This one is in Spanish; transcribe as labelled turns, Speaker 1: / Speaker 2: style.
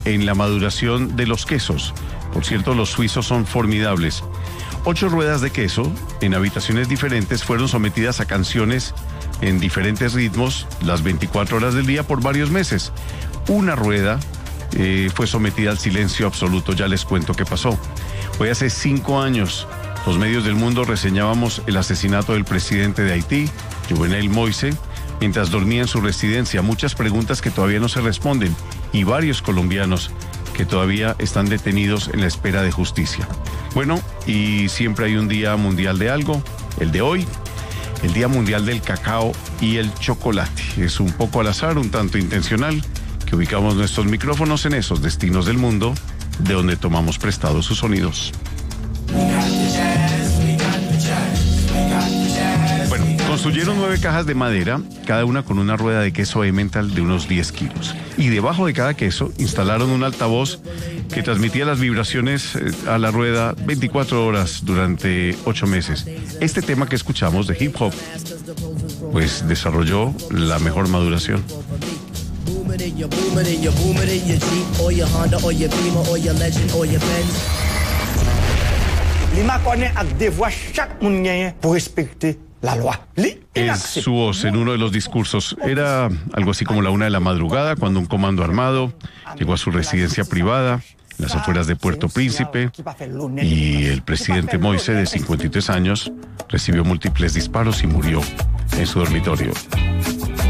Speaker 1: en la maduración de los quesos. Por cierto, los suizos son formidables. 8 ruedas de queso en habitaciones diferentes fueron sometidas a canciones en diferentes ritmos las 24 horas del día por varios meses. Una rueda fue sometida al silencio absoluto. Ya les cuento qué pasó. Hoy hace 5 años, los medios del mundo reseñábamos el asesinato del presidente de Haití, Jovenel Moïse, mientras dormía en su residencia. Muchas preguntas que todavía no se responden y varios colombianos que todavía están detenidos en la espera de justicia. Bueno, y siempre hay un día mundial de algo, el de hoy, el Día Mundial del Cacao y el Chocolate. Es un poco al azar, un tanto intencional, que ubicamos nuestros micrófonos en esos destinos del mundo de donde tomamos prestados sus sonidos. Bueno, construyeron 9 cajas de madera, cada una con una rueda de queso Emmental de unos 10 kilos. Y debajo de cada queso instalaron un altavoz que transmitía las vibraciones a la rueda 24 horas durante 8 meses. Este tema que escuchamos de hip hop, pues desarrolló la mejor maduración. Es su voz en uno de los discursos. Era algo así como la 1 de la madrugada cuando un comando armado llegó a su residencia privada en las afueras de Puerto Príncipe y el presidente Moïse, de 53 años, recibió múltiples disparos y murió en su dormitorio.